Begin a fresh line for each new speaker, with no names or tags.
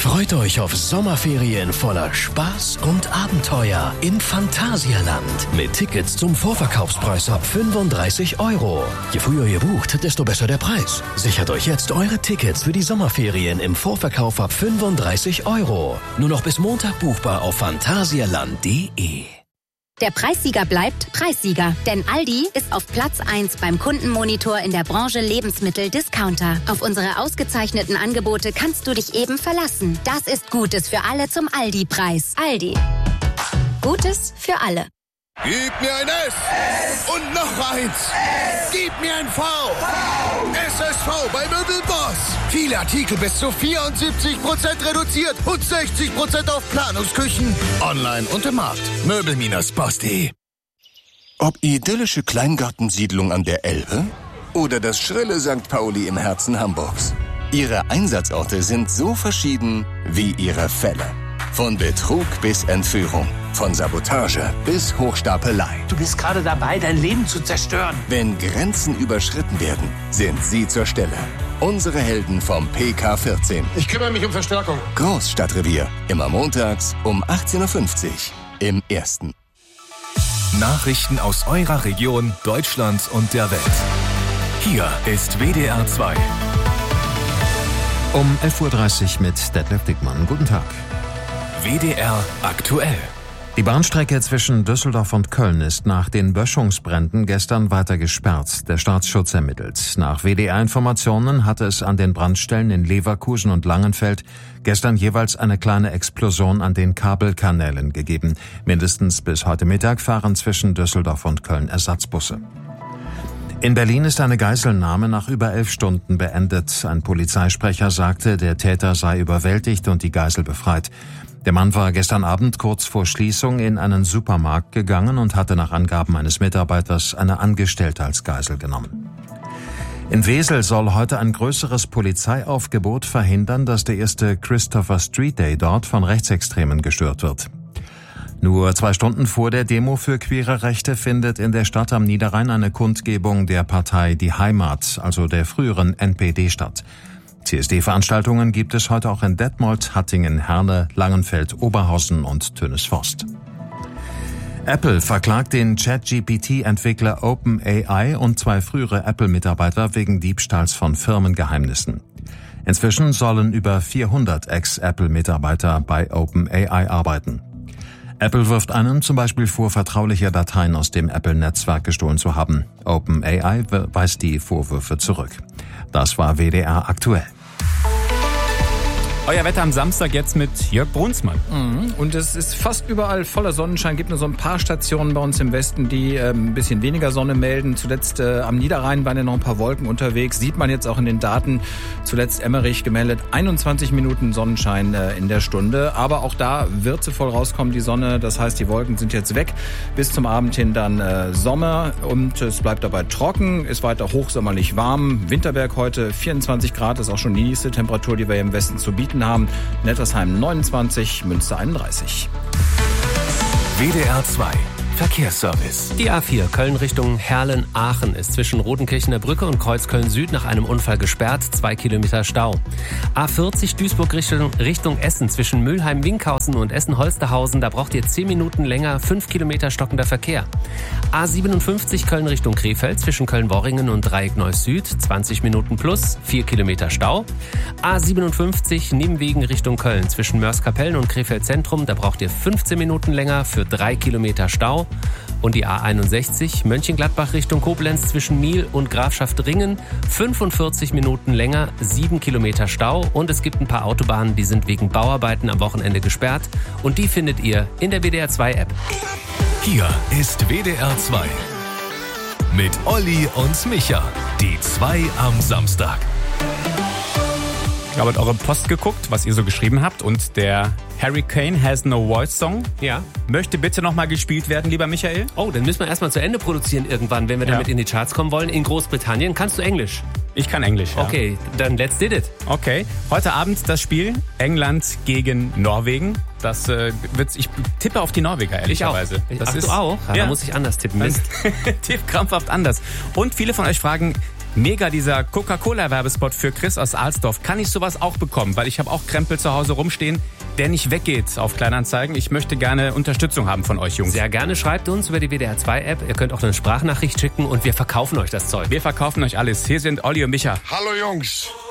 Freut euch auf Sommerferien voller Spaß und Abenteuer im Phantasialand mit Tickets zum Vorverkaufspreis ab 35 €. Je früher ihr bucht, desto besser der Preis. Sichert euch jetzt eure Tickets für die Sommerferien im Vorverkauf ab 35 €. Nur noch bis Montag buchbar auf phantasialand.de.
Der Preissieger bleibt Preissieger, denn Aldi ist auf Platz 1 beim Kundenmonitor in der Branche Lebensmittel-Discounter. Auf unsere ausgezeichneten Angebote kannst du dich eben verlassen. Das ist Gutes für alle zum Aldi-Preis. Aldi. Gutes für alle.
Gib mir ein S und noch eins. Gib mir ein V. SSV bei Möbelboss. Viele Artikel bis zu 74% reduziert und 60% auf Planungsküchen. Online und im Markt. Möbel-Boss.de.
Ob idyllische Kleingartensiedlung an der Elbe oder das schrille St. Pauli im Herzen Hamburgs. Ihre Einsatzorte sind so verschieden wie ihre Fälle. Von Betrug bis Entführung, von Sabotage bis Hochstapelei.
Du bist gerade dabei, dein Leben zu zerstören.
Wenn Grenzen überschritten werden, sind sie zur Stelle. Unsere Helden vom PK14.
Ich kümmere mich um Verstärkung.
Großstadtrevier. Immer montags um 18:50 Uhr im Ersten.
Nachrichten aus eurer Region, Deutschland und der Welt. Hier ist WDR 2.
Um 11:30 Uhr mit Detlef Dickmann. Guten Tag.
WDR aktuell.
Die Bahnstrecke zwischen Düsseldorf und Köln ist nach den Böschungsbränden gestern weiter gesperrt. Der Staatsschutz ermittelt. Nach WDR-Informationen hatte es an den Brandstellen in Leverkusen und Langenfeld gestern jeweils eine kleine Explosion an den Kabelkanälen gegeben. Mindestens bis heute Mittag fahren zwischen Düsseldorf und Köln Ersatzbusse. In Berlin ist eine Geiselnahme nach über 11 Stunden beendet. Ein Polizeisprecher sagte, der Täter sei überwältigt und die Geisel befreit. Der Mann war gestern Abend kurz vor Schließung in einen Supermarkt gegangen und hatte nach Angaben eines Mitarbeiters eine Angestellte als Geisel genommen. In Wesel soll heute ein größeres Polizeiaufgebot verhindern, dass der erste Christopher Street Day dort von Rechtsextremen gestört wird. Nur 2 Stunden vor der Demo für queere Rechte findet in der Stadt am Niederrhein eine Kundgebung der Partei Die Heimat, also der früheren NPD, statt. CSD-Veranstaltungen gibt es heute auch in Detmold, Hattingen, Herne, Langenfeld, Oberhausen und Tönisvorst. Apple verklagt den ChatGPT-Entwickler OpenAI und 2 frühere Apple-Mitarbeiter wegen Diebstahls von Firmengeheimnissen. Inzwischen sollen über 400 Ex-Apple-Mitarbeiter bei OpenAI arbeiten. Apple wirft einem zum Beispiel vor, vertrauliche Dateien aus dem Apple-Netzwerk gestohlen zu haben. OpenAI weist die Vorwürfe zurück. Das war WDR aktuell.
Euer Wetter am Samstag jetzt mit Jörg Brunsmann.
Und es ist fast überall voller Sonnenschein. Gibt nur so ein paar Stationen bei uns im Westen, die ein bisschen weniger Sonne melden. Zuletzt am Niederrhein waren ja noch ein paar Wolken unterwegs. Sieht man jetzt auch in den Daten. Zuletzt Emmerich gemeldet, 21 Minuten Sonnenschein in der Stunde. Aber auch da wird sie voll rauskommen, die Sonne. Das heißt, die Wolken sind jetzt weg. Bis zum Abend hin dann Sommer. Und es bleibt dabei trocken, ist weiter hochsommerlich warm. Winterberg heute 24 Grad, ist auch schon die nächste Temperatur, die wir im Westen zu bieten haben. Nettersheim 29, Münster 31.
WDR 2 Verkehrsservice.
Die A4 Köln Richtung Herlen-Aachen ist zwischen Rodenkirchener Brücke und Kreuzköln Süd nach einem Unfall gesperrt, 2 Kilometer Stau. A40 Duisburg Richtung Essen zwischen Mülheim-Winkhausen und Essen-Holsterhausen, da braucht ihr 10 Minuten länger, 5 Kilometer stockender Verkehr. A57 Köln Richtung Krefeld zwischen Köln-Worringen und Dreieck-Neuss Süd, 20 Minuten plus, 4 Kilometer Stau. A57 Nimwegen Richtung Köln zwischen Mörs-Kapellen und Krefeld Zentrum, da braucht ihr 15 Minuten länger für 3 Kilometer Stau. Und die A61 Mönchengladbach Richtung Koblenz zwischen Miel und Grafschaft Ringen, 45 Minuten länger, 7 Kilometer Stau. Und es gibt ein paar Autobahnen, die sind wegen Bauarbeiten am Wochenende gesperrt. Und die findet ihr in der WDR 2 App.
Hier ist WDR 2 mit Olli und Micha, die 2 am Samstag.
Ich habe eure Post geguckt, was ihr so geschrieben habt. Und der Hurricane Has No Voice Song möchte bitte nochmal gespielt werden, lieber Michael.
Oh, dann müssen wir erstmal zu Ende produzieren irgendwann, wenn wir damit in die Charts kommen wollen. In Großbritannien kannst du Englisch?
Ich kann Englisch, ja.
Okay, dann let's did it.
Okay, heute Abend das Spiel England gegen Norwegen. Ich tippe auf die Norweger, ehrlicherweise.
Du auch? Ja. Da muss ich anders tippen.
Tipp krampfhaft anders. Und viele von euch fragen, Mega, dieser Coca-Cola-Werbespot für Chris aus Alsdorf. Kann ich sowas auch bekommen? Weil ich habe auch Krempel zu Hause rumstehen, der nicht weggeht auf Kleinanzeigen. Ich möchte gerne Unterstützung haben von euch, Jungs.
Sehr gerne, schreibt uns über die WDR 2-App. Ihr könnt auch eine Sprachnachricht schicken und wir verkaufen euch das Zeug.
Wir verkaufen euch alles. Hier sind Olli und Micha.
Hallo Jungs.